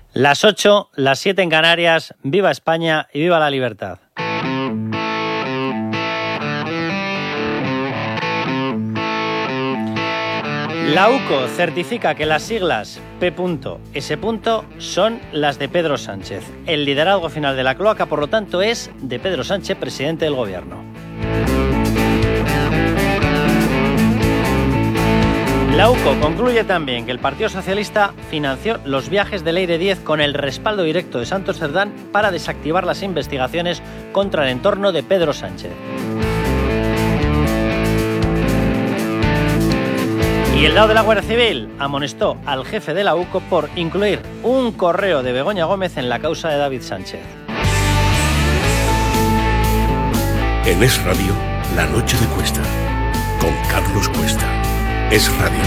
Las 8, las 7 en Canarias. ¡Viva España y viva la libertad! La UCO certifica que las siglas P.S. son las de Pedro Sánchez. El liderazgo final de la cloaca, por lo tanto, es de Pedro Sánchez, presidente del gobierno. La UCO concluye también que el Partido Socialista financió los viajes del Leire 10 con el respaldo directo de Santos Cerdán para desactivar las investigaciones contra el entorno de Pedro Sánchez. Y el lado de la Guardia Civil amonestó al jefe de la UCO por incluir un correo de Begoña Gómez en la causa de David Sánchez. En Es Radio, La Noche de Cuesta, con Carlos Cuesta. Es Radio.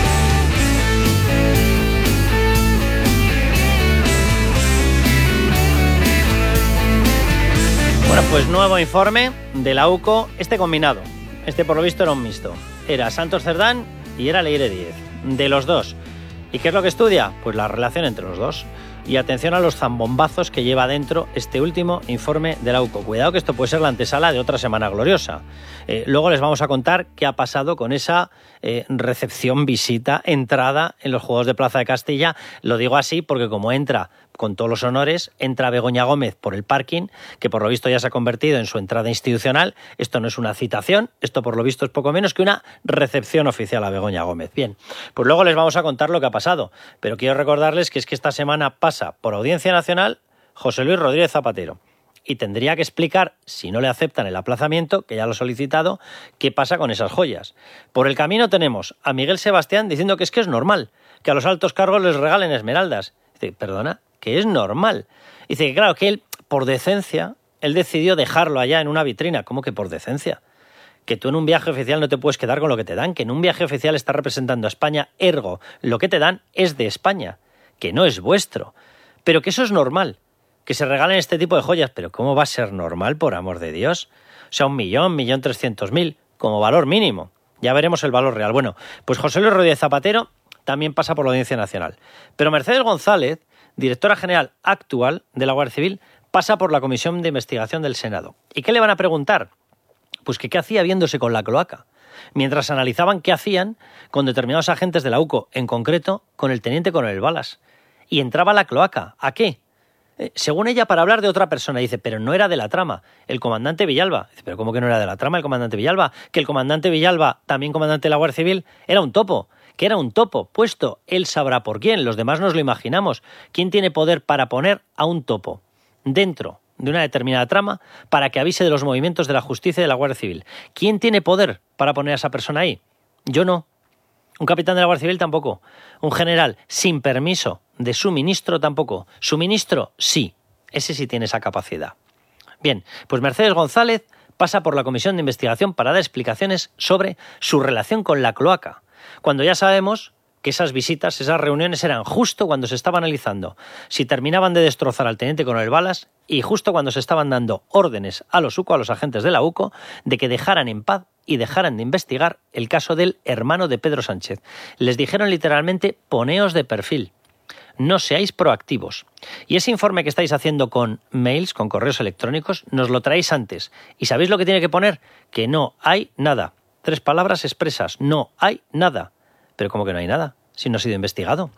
Bueno, pues nuevo informe de la UCO, combinado. Por lo visto era un mixto. Era Santos Cerdán y era Leire 10. De los dos. ¿Y qué es lo que estudia? Pues la relación entre los dos. Y atención a los zambombazos que lleva dentro este último informe de la UCO. Cuidado que esto puede ser la antesala de otra semana gloriosa. Luego les vamos a contar qué ha pasado con esa recepción, visita, entrada en los Juegos de Plaza de Castilla. Lo digo así porque como entra con todos los honores, entra Begoña Gómez por el parking, que por lo visto ya se ha convertido en su entrada institucional. Esto no es una citación, esto por lo visto es poco menos que una recepción oficial a Begoña Gómez. Bien, pues luego les vamos a contar lo que ha pasado, pero quiero recordarles que esta semana pasa por Audiencia Nacional José Luis Rodríguez Zapatero y tendría que explicar, si no le aceptan el aplazamiento, que ya lo ha solicitado, qué pasa con esas joyas. Por el camino tenemos a Miguel Sebastián diciendo que es normal que a los altos cargos les regalen esmeraldas. Dice, perdona, que es normal. Dice que claro, que él, por decencia, él decidió dejarlo allá en una vitrina. ¿Cómo que por decencia? Que tú en un viaje oficial no te puedes quedar con lo que te dan, que en un viaje oficial estás representando a España, ergo, lo que te dan es de España, que no es vuestro. Pero que eso es normal, que se regalen este tipo de joyas. Pero ¿cómo va a ser normal, por amor de Dios? O sea, 1.300.000 como valor mínimo. Ya veremos el valor real. Bueno, pues José Luis Rodríguez Zapatero también pasa por la Audiencia Nacional. Pero Mercedes González, directora general actual de la Guardia Civil, pasa por la Comisión de Investigación del Senado. ¿Y qué le van a preguntar? Pues que qué hacía viéndose con la cloaca, mientras analizaban qué hacían con determinados agentes de la UCO, en concreto con el teniente coronel Balas. Y entraba a la cloaca. ¿A qué? Según ella, para hablar de otra persona. Dice, pero no era de la trama, el comandante Villalba. Dice, pero ¿cómo que no era de la trama el comandante Villalba? Que el comandante Villalba, también comandante de la Guardia Civil, era un topo. Que era un topo puesto, él sabrá por quién, los demás nos lo imaginamos. ¿Quién tiene poder para poner a un topo dentro de una determinada trama para que avise de los movimientos de la justicia y de la Guardia Civil? ¿Quién tiene poder para poner a esa persona ahí? Yo no. Un capitán de la Guardia Civil tampoco. Un general sin permiso de su ministro tampoco. Su ministro sí. Ese sí tiene esa capacidad. Bien, pues Mercedes González pasa por la Comisión de Investigación para dar explicaciones sobre su relación con la cloaca, cuando ya sabemos que esas visitas, esas reuniones eran justo cuando se estaba analizando si terminaban de destrozar al teniente coronel Balas y justo cuando se estaban dando órdenes a los UCO, a los agentes de la UCO, de que dejaran en paz y dejaran de investigar el caso del hermano de Pedro Sánchez. Les dijeron literalmente, poneos de perfil, no seáis proactivos. Y ese informe que estáis haciendo con mails, con correos electrónicos, nos lo traéis antes. ¿Y sabéis lo que tiene que poner? Que no hay nada. 3 palabras expresas, no hay nada. Pero ¿cómo que no hay nada? Si no ha sido investigado.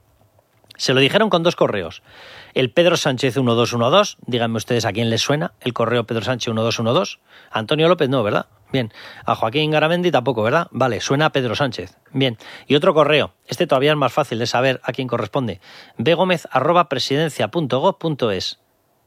Se lo dijeron con 2 correos. El Pedro Sánchez 1212, díganme ustedes a quién les suena el correo Pedro Sánchez 1212. A Antonio López no, ¿verdad? Bien. A Joaquín Garamendi tampoco, ¿verdad? Vale, suena a Pedro Sánchez. Bien. Y otro correo, todavía es más fácil de saber a quién corresponde. bgomez@presidencia.gov.es.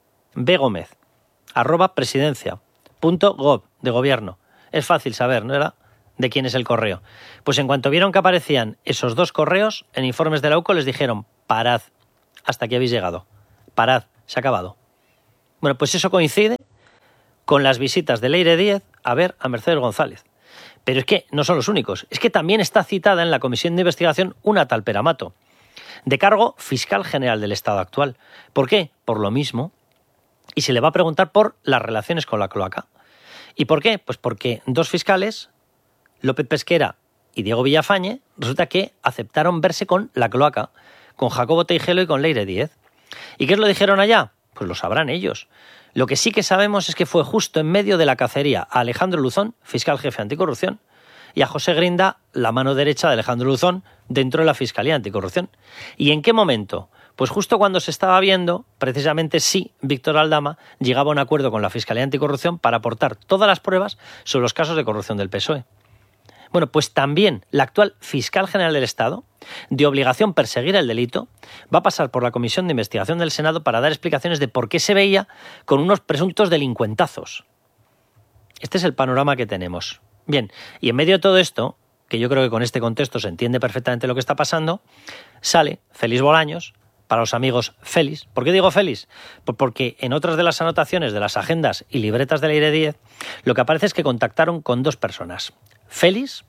bgomez@presidencia.gov, de gobierno. Es fácil saber, ¿no era? De quién es el correo. Pues en cuanto vieron que aparecían esos 2 correos en informes de la UCO, les dijeron, parad, hasta aquí habéis llegado, parad, se ha acabado. Bueno, pues eso coincide con las visitas de Leire 10 a ver a Mercedes González. Pero es que no son los únicos, es que también está citada en la Comisión de Investigación una tal Peramato, de cargo fiscal general del Estado actual. ¿Por qué? Por lo mismo. Y se le va a preguntar por las relaciones con la cloaca. ¿Y por qué? Pues porque 2 fiscales, López Pesquera y Diego Villafañe, resulta que aceptaron verse con la cloaca, con Jacobo Teijelo y con Leire 10. ¿Y qué os lo dijeron allá? Pues lo sabrán ellos. Lo que sí que sabemos es que fue justo en medio de la cacería a Alejandro Luzón, fiscal jefe anticorrupción, y a José Grinda, la mano derecha de Alejandro Luzón, dentro de la Fiscalía Anticorrupción. ¿Y en qué momento? Pues justo cuando se estaba viendo, precisamente si Víctor Aldama llegaba a un acuerdo con la Fiscalía Anticorrupción para aportar todas las pruebas sobre los casos de corrupción del PSOE. Bueno, pues también la actual fiscal general del Estado, de obligación perseguir el delito, va a pasar por la Comisión de Investigación del Senado para dar explicaciones de por qué se veía con unos presuntos delincuentazos. Este es el panorama que tenemos. Bien, y en medio de todo esto, que yo creo que con este contexto se entiende perfectamente lo que está pasando, sale Félix Bolaños, para los amigos Félix. ¿Por qué digo Félix? Pues porque en otras de las anotaciones de las agendas y libretas del Aire 10, lo que aparece es que contactaron con dos personas, Félix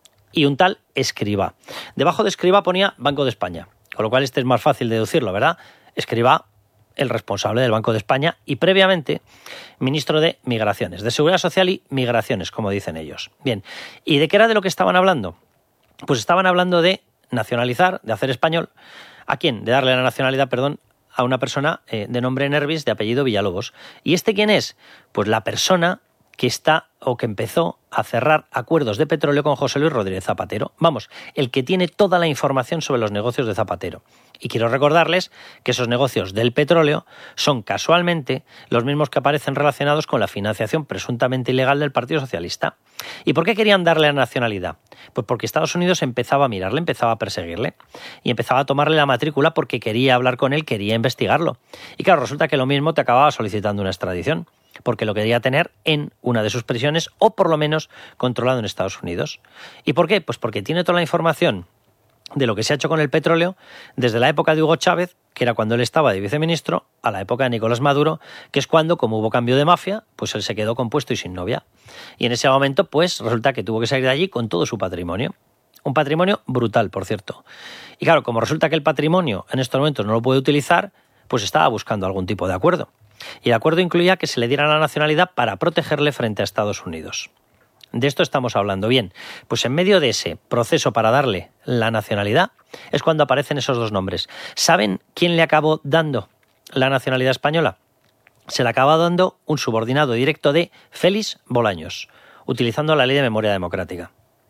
y un tal Escrivá. Debajo de Escrivá ponía Banco de España, con lo cual este es más fácil de deducirlo, ¿verdad? Escrivá, el responsable del Banco de España y previamente ministro de Migraciones, de Seguridad Social y Migraciones, como dicen ellos. Bien, ¿y de qué era de lo que estaban hablando? Pues estaban hablando de nacionalizar, de hacer español. ¿A quién? De darle la nacionalidad, perdón, a una persona de nombre Nervis, de apellido Villalobos. ¿Y este quién es? Pues la persona que está o que empezó a cerrar acuerdos de petróleo con José Luis Rodríguez Zapatero. Vamos, el que tiene toda la información sobre los negocios de Zapatero. Y quiero recordarles que esos negocios del petróleo son casualmente los mismos que aparecen relacionados con la financiación presuntamente ilegal del Partido Socialista. ¿Y por qué querían darle la nacionalidad? Pues porque Estados Unidos empezaba a mirarle, empezaba a perseguirle y empezaba a tomarle la matrícula porque quería hablar con él, quería investigarlo. Y claro, resulta que lo mismo te acababa solicitando una extradición, porque lo quería tener en una de sus prisiones o por lo menos controlado en Estados Unidos. ¿Y por qué? Pues porque tiene toda la información de lo que se ha hecho con el petróleo desde la época de Hugo Chávez, que era cuando él estaba de viceministro, a la época de Nicolás Maduro, que es cuando, como hubo cambio de mafia, pues él se quedó compuesto y sin novia. Y en ese momento, pues resulta que tuvo que salir de allí con todo su patrimonio. Un patrimonio brutal, por cierto. Y claro, como resulta que el patrimonio en estos momentos no lo puede utilizar, pues estaba buscando algún tipo de acuerdo. Y el acuerdo incluía que se le diera la nacionalidad para protegerle frente a Estados Unidos. De esto estamos hablando. Bien, pues en medio de ese proceso para darle la nacionalidad es cuando aparecen esos dos nombres. ¿Saben quién le acabó dando la nacionalidad española? Se le acabó dando un subordinado directo de Félix Bolaños, utilizando la Ley de Memoria Democrática.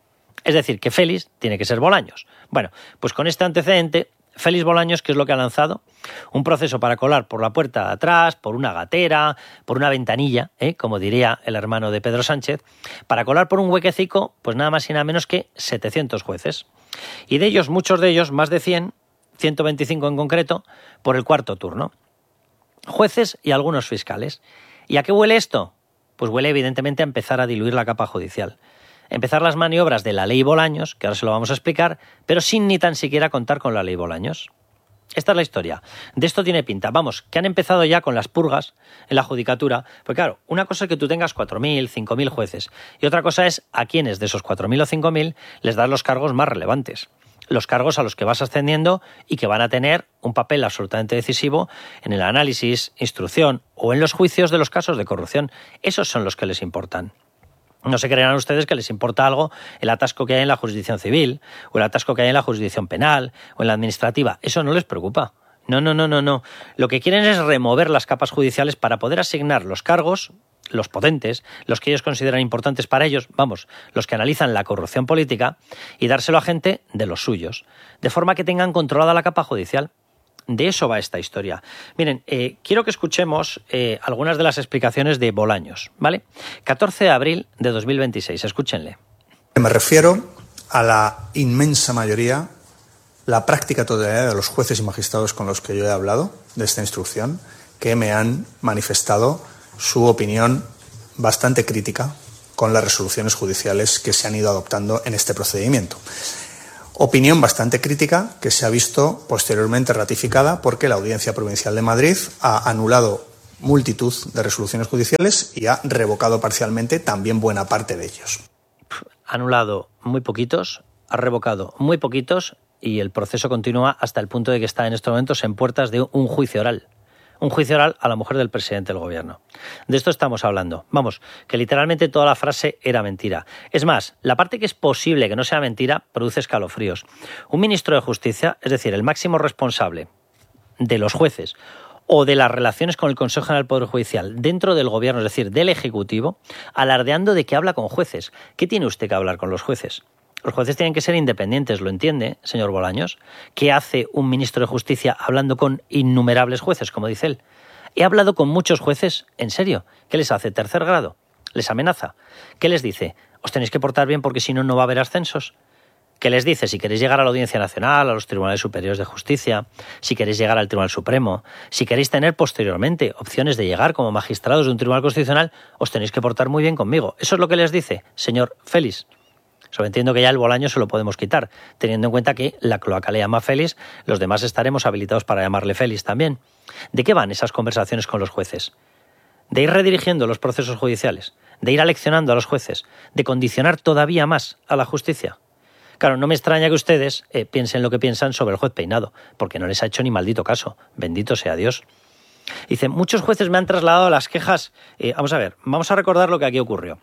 Es decir, que Félix tiene que ser Bolaños. Bueno, pues con este antecedente, Félix Bolaños, ¿qué es lo que ha lanzado? Un proceso para colar por la puerta de atrás, por una gatera, por una ventanilla, como diría el hermano de Pedro Sánchez, para colar por un huequecico, pues nada más y nada menos que 700 jueces. Y de ellos, muchos de ellos, más de 100, 125 en concreto, por el cuarto turno. Jueces y algunos fiscales. ¿Y a qué huele esto? Pues huele evidentemente a empezar a diluir la capa judicial. Empezar las maniobras de la ley Bolaños, que ahora se lo vamos a explicar, pero sin ni tan siquiera contar con la ley Bolaños. Esta es la historia. De esto tiene pinta. Vamos, que han empezado ya con las purgas en la judicatura. Porque claro, una cosa es que tú tengas 4.000, 5.000 jueces. Y otra cosa es a quienes de esos 4.000 o 5.000 les das los cargos más relevantes. Los cargos a los que vas ascendiendo y que van a tener un papel absolutamente decisivo en el análisis, instrucción o en los juicios de los casos de corrupción. Esos son los que les importan. No se creerán ustedes que les importa algo el atasco que hay en la jurisdicción civil, o el atasco que hay en la jurisdicción penal, o en la administrativa. Eso no les preocupa. No. Lo que quieren es remover las capas judiciales para poder asignar los cargos, los potentes, los que ellos consideran importantes para ellos, vamos, los que analizan la corrupción política, y dárselo a gente de los suyos, de forma que tengan controlada la capa judicial. De eso va esta historia. Miren, quiero que escuchemos algunas de las explicaciones de Bolaños, ¿vale? 14 de abril de 2026, escúchenle. Me refiero a la inmensa mayoría, la práctica totalidad de los jueces y magistrados con los que yo he hablado de esta instrucción, que me han manifestado su opinión bastante crítica con las resoluciones judiciales que se han ido adoptando en este procedimiento. Opinión bastante crítica que se ha visto posteriormente ratificada porque la Audiencia Provincial de Madrid ha anulado multitud de resoluciones judiciales y ha revocado parcialmente también buena parte de ellos. Ha anulado muy poquitos, ha revocado muy poquitos y el proceso continúa hasta el punto de que está en estos momentos en puertas de un juicio oral. Un juicio oral a la mujer del presidente del gobierno. De esto estamos hablando. Vamos, que literalmente toda la frase era mentira. Es más, la parte que es posible que no sea mentira produce escalofríos. Un ministro de Justicia, es decir, el máximo responsable de los jueces o de las relaciones con el Consejo General del Poder Judicial dentro del Gobierno, es decir, del Ejecutivo, alardeando de que habla con jueces. ¿Qué tiene usted que hablar con los jueces? Los jueces tienen que ser independientes, ¿lo entiende, señor Bolaños? ¿Qué hace un ministro de Justicia hablando con innumerables jueces, como dice él? He hablado con muchos jueces, en serio. ¿Qué les hace? ¿Tercer grado? ¿Les amenaza? ¿Qué les dice? Os tenéis que portar bien porque si no, no va a haber ascensos. ¿Qué les dice? Si queréis llegar a la Audiencia Nacional, a los Tribunales Superiores de Justicia, si queréis llegar al Tribunal Supremo, si queréis tener posteriormente opciones de llegar como magistrados de un Tribunal Constitucional, os tenéis que portar muy bien conmigo. Eso es lo que les dice, señor Félix. Entiendo que ya el Bolaños se lo podemos quitar, teniendo en cuenta que la cloaca le llama Félix, los demás estaremos habilitados para llamarle Félix también. ¿De qué van esas conversaciones con los jueces? De ir redirigiendo los procesos judiciales, de ir aleccionando a los jueces, de condicionar todavía más a la justicia. Claro, no me extraña que ustedes piensen lo que piensan sobre el juez Peinado, porque no les ha hecho ni maldito caso. Bendito sea Dios. Dice, muchos jueces me han trasladado las quejas. Vamos a ver, vamos a recordar lo que aquí ocurrió.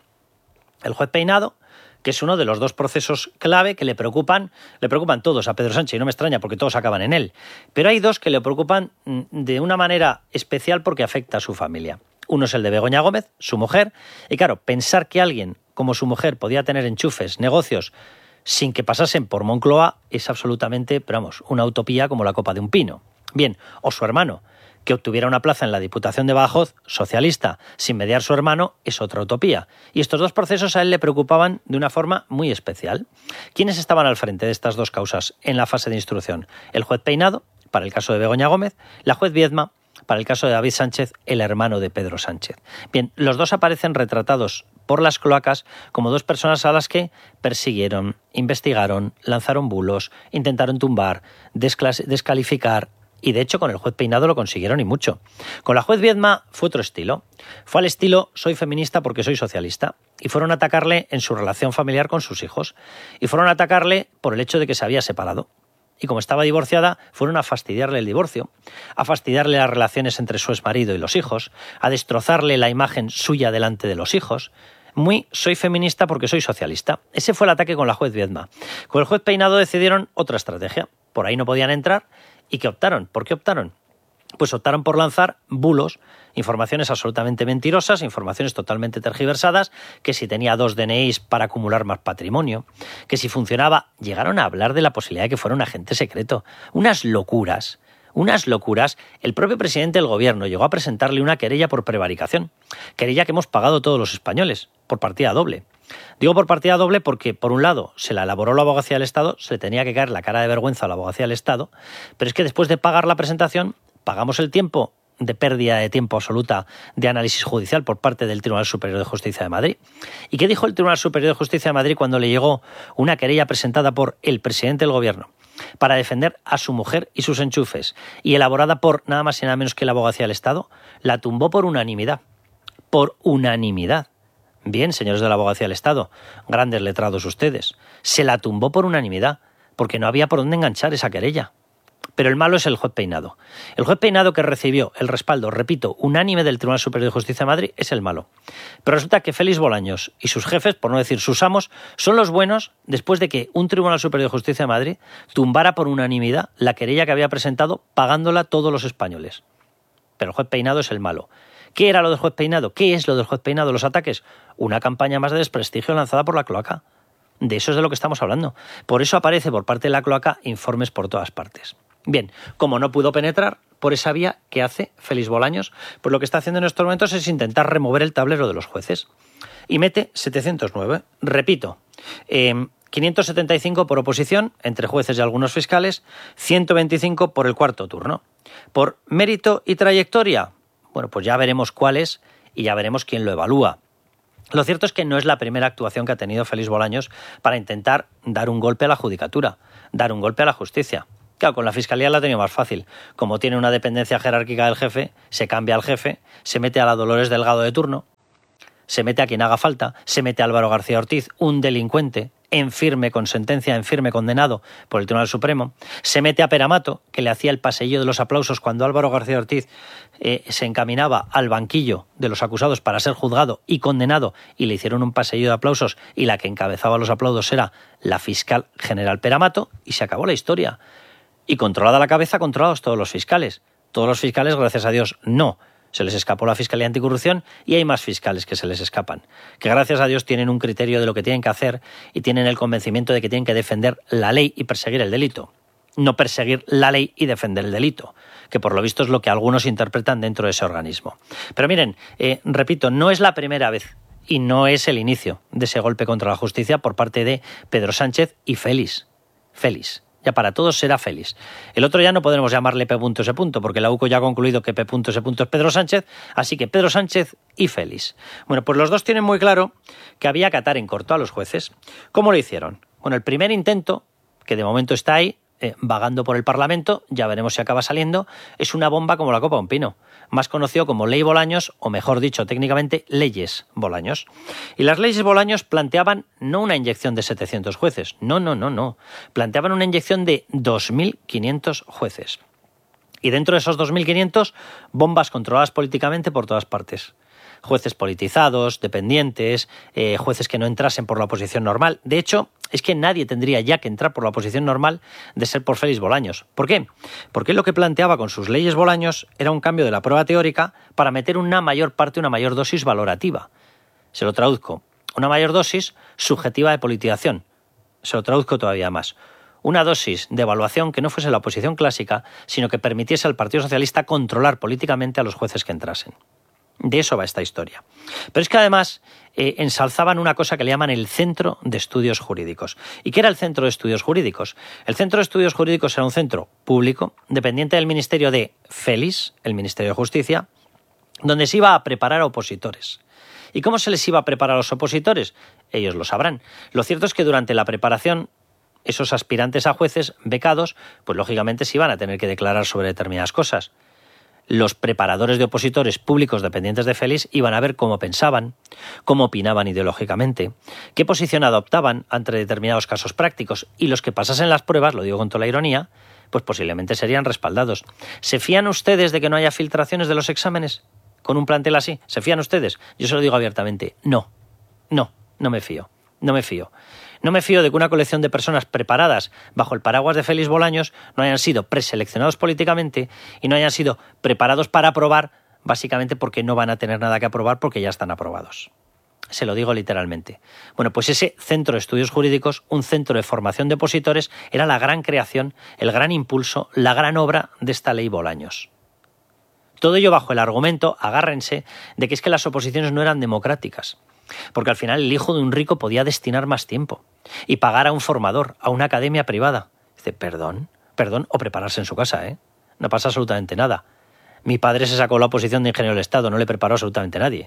El juez Peinado, que es uno de los dos procesos clave que le preocupan todos a Pedro Sánchez, y no me extraña porque todos acaban en él. Pero hay dos que le preocupan de una manera especial porque afecta a su familia. Uno es el de Begoña Gómez, su mujer, y claro, pensar que alguien como su mujer podía tener enchufes, negocios, sin que pasasen por Moncloa es absolutamente, pero vamos, una utopía como la copa de un pino. Bien, o su hermano, que obtuviera una plaza en la Diputación de Badajoz, socialista, sin mediar su hermano, es otra utopía. Y estos dos procesos a él le preocupaban de una forma muy especial. ¿Quiénes estaban al frente de estas dos causas en la fase de instrucción? El juez Peinado, para el caso de Begoña Gómez, la juez Viedma, para el caso de David Sánchez, el hermano de Pedro Sánchez. Bien, los dos aparecen retratados por las cloacas como dos personas a las que persiguieron, investigaron, lanzaron bulos, intentaron tumbar, descalificar, y de hecho con el juez Peinado lo consiguieron y mucho. Con la juez Viedma fue otro estilo. Fue al estilo soy feminista porque soy socialista, y fueron a atacarle en su relación familiar con sus hijos, y fueron a atacarle por el hecho de que se había separado. Y como estaba divorciada, fueron a fastidiarle el divorcio, a fastidiarle las relaciones entre su exmarido y los hijos, a destrozarle la imagen suya delante de los hijos. Muy soy feminista porque soy socialista. Ese fue el ataque con la juez Viedma. Con el juez Peinado decidieron otra estrategia. Por ahí no podían entrar. ¿Y qué optaron? ¿Por qué optaron? Pues optaron por lanzar bulos, informaciones absolutamente mentirosas, informaciones totalmente tergiversadas, que si tenía 2 DNIs para acumular más patrimonio, que si funcionaba, llegaron a hablar de la posibilidad de que fuera un agente secreto. Unas locuras. El propio presidente del gobierno llegó a presentarle una querella por prevaricación, querella que hemos pagado todos los españoles, por partida doble. Digo por partida doble porque, por un lado, se la elaboró la Abogacía del Estado, se le tenía que caer la cara de vergüenza a la Abogacía del Estado, pero es que después de pagar la presentación, pagamos el tiempo de pérdida de tiempo absoluta de análisis judicial por parte del Tribunal Superior de Justicia de Madrid. ¿Y qué dijo el Tribunal Superior de Justicia de Madrid cuando le llegó una querella presentada por el presidente del gobierno para defender a su mujer y sus enchufes, y elaborada por nada más y nada menos que la Abogacía del Estado? La tumbó por unanimidad. Por unanimidad. Bien, señores de la Abogacía del Estado, grandes letrados ustedes, se la tumbó por unanimidad, porque no había por dónde enganchar esa querella. Pero el malo es el juez Peinado. El juez Peinado, que recibió el respaldo, repito, unánime del Tribunal Superior de Justicia de Madrid, es el malo. Pero resulta que Félix Bolaños y sus jefes, por no decir sus amos, son los buenos después de que un Tribunal Superior de Justicia de Madrid tumbara por unanimidad la querella que había presentado pagándola todos los españoles. Pero el juez Peinado es el malo. ¿Qué era lo del juez Peinado? ¿Qué es lo del juez Peinado? Los ataques. Una campaña más de desprestigio lanzada por la cloaca. De eso es de lo que estamos hablando. Por eso aparece por parte de la cloaca informes por todas partes. Bien, como no pudo penetrar por esa vía, ¿qué hace Félix Bolaños? Pues lo que está haciendo en estos momentos es intentar remover el tablero de los jueces. Y mete 709. Repito, 575 por oposición, entre jueces y algunos fiscales, 125 por el cuarto turno. Por mérito y trayectoria, bueno, pues ya veremos cuál es y ya veremos quién lo evalúa. Lo cierto es que no es la primera actuación que ha tenido Félix Bolaños para intentar dar un golpe a la judicatura, dar un golpe a la justicia. Claro, con la Fiscalía la ha tenido más fácil. Como tiene una dependencia jerárquica del jefe, se cambia al jefe, se mete a la Dolores Delgado de turno, se mete a quien haga falta, se mete a Álvaro García Ortiz, un delincuente en firme con sentencia, en firme condenado por el Tribunal Supremo, se mete a Peramato, que le hacía el paseillo de los aplausos cuando Álvaro García Ortiz se encaminaba al banquillo de los acusados para ser juzgado y condenado, y le hicieron un paseillo de aplausos, y la que encabezaba los aplausos era la fiscal general Peramato, y se acabó la historia. Y controlada la cabeza, controlados todos los fiscales. Todos los fiscales, gracias a Dios, no. Se les escapó la Fiscalía Anticorrupción y hay más fiscales que se les escapan, que gracias a Dios tienen un criterio de lo que tienen que hacer y tienen el convencimiento de que tienen que defender la ley y perseguir el delito. No perseguir la ley y defender el delito, que por lo visto es lo que algunos interpretan dentro de ese organismo. Pero miren, repito, no es la primera vez y no es el inicio de ese golpe contra la justicia por parte de Pedro Sánchez y Félix. Ya para todos será Félix. El otro ya no podremos llamarle P.S. porque la UCO ya ha concluido que P.S. es Pedro Sánchez, así que Pedro Sánchez y Félix. Bueno, pues los dos tienen muy claro que había que atar en corto a los jueces. ¿Cómo lo hicieron? Bueno, el primer intento, que de momento está ahí, vagando por el Parlamento, ya veremos si acaba saliendo, es una bomba como la copa de un pino, más conocido como Ley Bolaños, o mejor dicho técnicamente, Leyes Bolaños. Y las Leyes Bolaños planteaban no una inyección de 700 jueces, no, planteaban una inyección de 2.500 jueces. Y dentro de esos 2.500, bombas controladas políticamente por todas partes. Jueces politizados, dependientes, jueces que no entrasen por la oposición normal. De hecho, es que nadie tendría ya que entrar por la oposición normal de ser por Félix Bolaños. ¿Por qué? Porque él lo que planteaba con sus leyes Bolaños era un cambio de la prueba teórica para meter una mayor parte, una mayor dosis valorativa. Se lo traduzco. Una mayor dosis subjetiva de politización. Se lo traduzco todavía más. Una dosis de evaluación que no fuese la oposición clásica, sino que permitiese al Partido Socialista controlar políticamente a los jueces que entrasen. De eso va esta historia. Pero es que además ensalzaban una cosa que le llaman el Centro de Estudios Jurídicos. ¿Y qué era el Centro de Estudios Jurídicos? El Centro de Estudios Jurídicos era un centro público, dependiente del Ministerio de Félix, el Ministerio de Justicia, donde se iba a preparar a opositores. ¿Y cómo se les iba a preparar a los opositores? Ellos lo sabrán. Lo cierto es que durante la preparación, esos aspirantes a jueces becados, pues lógicamente se iban a tener que declarar sobre determinadas cosas. Los preparadores de opositores públicos dependientes de Félix iban a ver cómo pensaban, cómo opinaban ideológicamente, qué posición adoptaban ante determinados casos prácticos, y los que pasasen las pruebas, lo digo con toda la ironía, pues posiblemente serían respaldados. ¿Se fían ustedes de que no haya filtraciones de los exámenes con un plantel así? ¿Se fían ustedes? Yo se lo digo abiertamente, no me fío. No me fío de que una colección de personas preparadas bajo el paraguas de Félix Bolaños no hayan sido preseleccionados políticamente y no hayan sido preparados para aprobar, básicamente porque no van a tener nada que aprobar porque ya están aprobados. Se lo digo literalmente. Bueno, pues ese Centro de Estudios Jurídicos, un centro de formación de opositores, era la gran creación, el gran impulso, la gran obra de esta ley Bolaños. Todo ello bajo el argumento, agárrense, de que es que las oposiciones no eran democráticas. Porque al final el hijo de un rico podía destinar más tiempo y pagar a un formador, a una academia privada. Dice, perdón, o prepararse en su casa, No pasa absolutamente nada. Mi padre se sacó la oposición de ingeniero del Estado, no le preparó absolutamente nadie.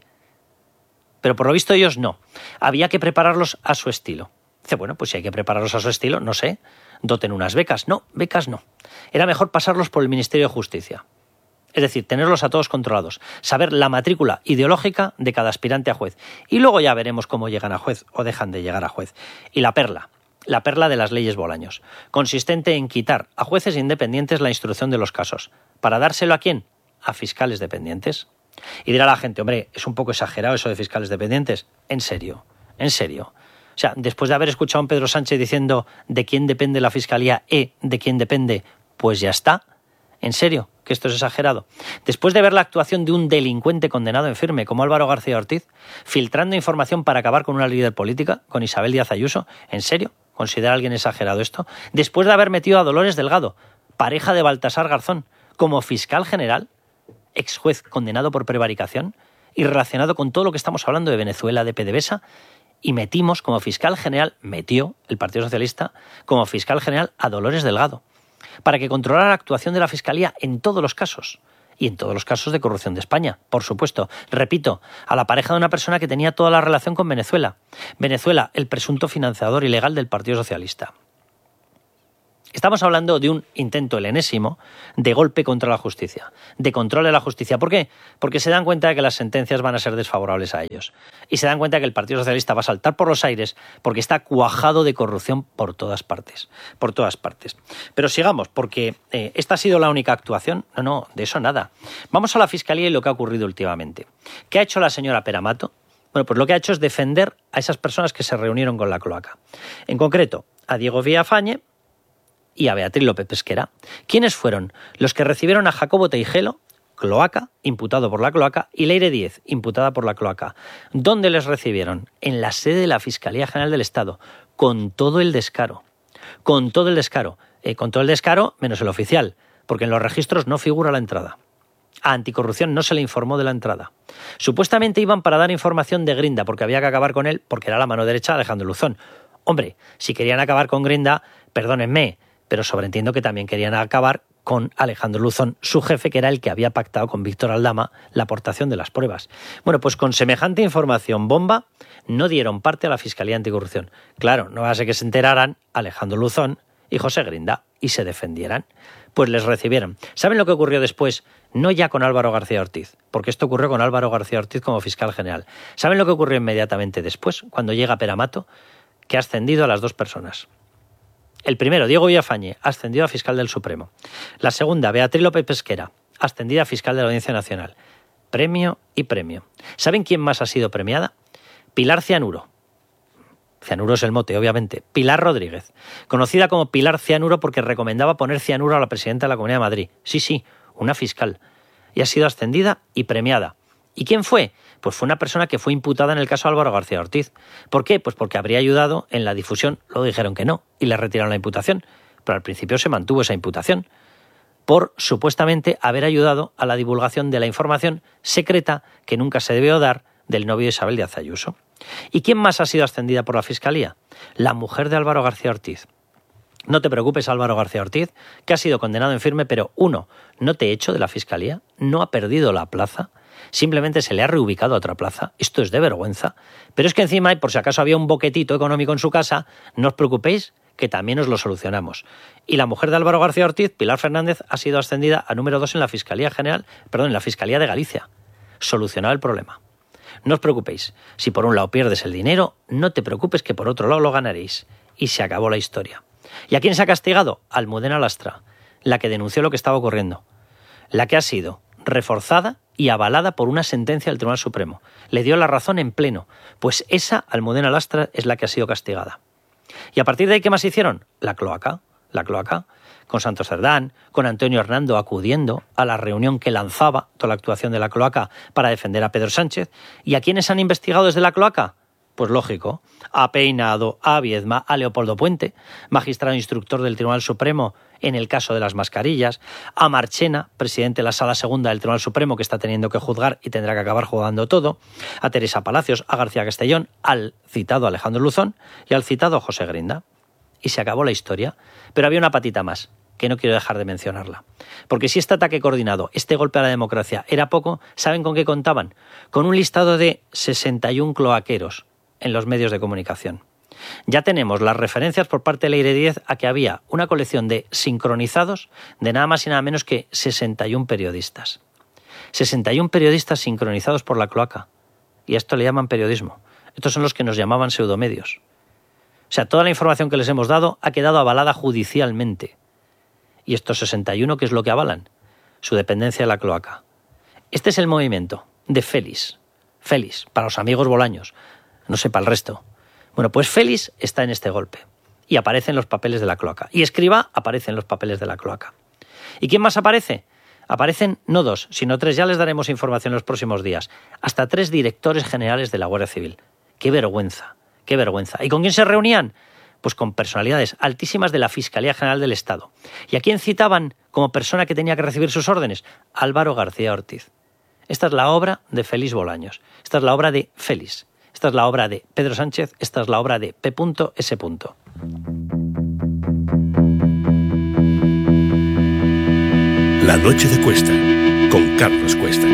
Pero por lo visto ellos no. Había que prepararlos a su estilo. Dice, bueno, pues si hay que prepararlos a su estilo, no sé, doten unas becas. No, becas no. Era mejor pasarlos por el Ministerio de Justicia. Es decir, tenerlos a todos controlados, saber la matrícula ideológica de cada aspirante a juez. Y luego ya veremos cómo llegan a juez o dejan de llegar a juez. Y la perla de las leyes Bolaños, consistente en quitar a jueces independientes la instrucción de los casos. ¿Para dárselo a quién? A fiscales dependientes. Y dirá la gente, hombre, es un poco exagerado eso de fiscales dependientes. ¿En serio? O sea, después de haber escuchado a un Pedro Sánchez diciendo de quién depende la Fiscalía de quién depende, pues ya está. ¿En serio? ¿Que esto es exagerado? Después de ver la actuación de un delincuente condenado en firme como Álvaro García Ortiz, filtrando información para acabar con una líder política, con Isabel Díaz Ayuso, ¿en serio? ¿Considera alguien exagerado esto? Después de haber metido a Dolores Delgado, pareja de Baltasar Garzón, como fiscal general, ex juez condenado por prevaricación, y relacionado con todo lo que estamos hablando de Venezuela, de PDVSA, y metimos como fiscal general, metió el Partido Socialista como fiscal general a Dolores Delgado, para que controlara la actuación de la Fiscalía en todos los casos, y en todos los casos de corrupción de España, por supuesto. Repito, a la pareja de una persona que tenía toda la relación con Venezuela. Venezuela, el presunto financiador ilegal del Partido Socialista. Estamos hablando de un intento, el enésimo, de golpe contra la justicia, de control de la justicia. ¿Por qué? Porque se dan cuenta de que las sentencias van a ser desfavorables a ellos. Y se dan cuenta de que el Partido Socialista va a saltar por los aires porque está cuajado de corrupción por todas partes. Pero sigamos, porque esta ha sido la única actuación. No, de eso nada. Vamos a la Fiscalía y lo que ha ocurrido últimamente. ¿Qué ha hecho la señora Peramato? Bueno, pues lo que ha hecho es defender a esas personas que se reunieron con la cloaca. En concreto, a Diego Villafañe, y a Beatriz López Pesquera. ¿Quiénes fueron los que recibieron a Jacobo Teijelo, cloaca, imputado por la cloaca, y Leire Díez, imputada por la cloaca? ¿Dónde les recibieron? En la sede de la Fiscalía General del Estado, con todo el descaro. Con todo el descaro. Con todo el descaro menos el oficial, porque en los registros no figura la entrada. A Anticorrupción no se le informó de la entrada. Supuestamente iban para dar información de Grinda, porque había que acabar con él, porque era la mano derecha de Alejandro Luzón. Hombre, si querían acabar con Grinda, perdónenme, pero sobreentiendo que también querían acabar con Alejandro Luzón, su jefe, que era el que había pactado con Víctor Aldama la aportación de las pruebas. Bueno, pues con semejante información bomba no dieron parte a la Fiscalía Anticorrupción. Claro, no va a ser que se enteraran Alejandro Luzón y José Grinda y se defendieran. Pues les recibieron. ¿Saben lo que ocurrió después? No ya con Álvaro García Ortiz, porque esto ocurrió con Álvaro García Ortiz como fiscal general. ¿Saben lo que ocurrió inmediatamente después, cuando llega Pere-Amato? Que ha ascendido a las dos personas. El primero, Diego Villafañe, ascendido a fiscal del Supremo. La segunda, Beatriz López Pesquera, ascendida a fiscal de la Audiencia Nacional. Premio y premio. ¿Saben quién más ha sido premiada? Pilar Cianuro. Cianuro es el mote, obviamente. Pilar Rodríguez, conocida como Pilar Cianuro porque recomendaba poner cianuro a la presidenta de la Comunidad de Madrid. Sí, una fiscal. Y ha sido ascendida y premiada. ¿Y quién fue? Pues fue una persona que fue imputada en el caso Álvaro García Ortiz. ¿Por qué? Pues porque habría ayudado en la difusión. Luego dijeron que no y le retiraron la imputación. Pero al principio se mantuvo esa imputación por supuestamente haber ayudado a la divulgación de la información secreta que nunca se debió dar del novio de Isabel Díaz Ayuso. ¿Y quién más ha sido ascendida por la Fiscalía? La mujer de Álvaro García Ortiz. No te preocupes, Álvaro García Ortiz, que ha sido condenado en firme, pero uno, no te echo de la Fiscalía, no ha perdido la plaza, simplemente se le ha reubicado a otra plaza. Esto es de vergüenza. Pero es que encima, y por si acaso había un boquetito económico en su casa, no os preocupéis, que también os lo solucionamos. Y la mujer de Álvaro García Ortiz, Pilar Fernández, ha sido ascendida a número 2 en la Fiscalía en la Fiscalía de Galicia. Solucionado el problema. No os preocupéis, si por un lado pierdes el dinero, no te preocupes que por otro lado lo ganaréis. Y se acabó la historia. ¿Y a quién se ha castigado? Almudena Lastra, la que denunció lo que estaba ocurriendo. La que ha sido reforzada y avalada por una sentencia del Tribunal Supremo. Le dio la razón en pleno. Pues esa Almudena Lastra es la que ha sido castigada. ¿Y a partir de ahí qué más hicieron? La cloaca, con Santos Cerdán, con Antonio Hernando acudiendo a la reunión que lanzaba toda la actuación de la cloaca para defender a Pedro Sánchez. ¿Y a quiénes han investigado desde la cloaca? Pues lógico, a Peinado, a Viedma, a Leopoldo Puente, magistrado instructor del Tribunal Supremo en el caso de las mascarillas, a Marchena, presidente de la Sala Segunda del Tribunal Supremo, que está teniendo que juzgar y tendrá que acabar juzgando todo, a Teresa Palacios, a García Castellón, al citado Alejandro Luzón y al citado José Grinda. Y se acabó la historia. Pero había una patita más, que no quiero dejar de mencionarla. Porque si este ataque coordinado, este golpe a la democracia era poco, ¿saben con qué contaban? Con un listado de 61 cloaqueros en los medios de comunicación. Ya tenemos las referencias por parte de Leire Díez a que había una colección de sincronizados de nada más y nada menos que 61 periodistas. 61 periodistas sincronizados por la cloaca. Y a esto le llaman periodismo. Estos son los que nos llamaban pseudomedios. O sea, toda la información que les hemos dado ha quedado avalada judicialmente. ¿Y estos 61 qué es lo que avalan? Su dependencia de la cloaca. Este es el movimiento de Félix. Félix, para los amigos bolaños. No sé, para el resto. Bueno, pues Félix está en este golpe. Y aparece en los papeles de la cloaca. Y Escrivá aparece en los papeles de la cloaca. ¿Y quién más aparece? Aparecen no 2, sino 3. Ya les daremos información en los próximos días. Hasta 3 directores generales de la Guardia Civil. ¡Qué vergüenza! ¡Qué vergüenza! ¿Y con quién se reunían? Pues con personalidades altísimas de la Fiscalía General del Estado. ¿Y a quién citaban como persona que tenía que recibir sus órdenes? Álvaro García Ortiz. Esta es la obra de Félix Bolaños. Esta es la obra de Félix. Esta es la obra de Pedro Sánchez, esta es la obra de P.S. La noche de Cuesta, con Carlos Cuesta.